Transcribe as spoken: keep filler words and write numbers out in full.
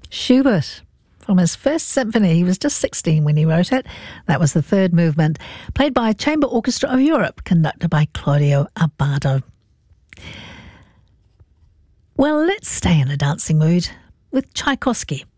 Schubert, from his first symphony. He was just sixteen when he wrote it. That was the third movement, played by Chamber Orchestra of Europe, conducted by Claudio Abbado. Well, let's stay in a dancing mood with Tchaikovsky.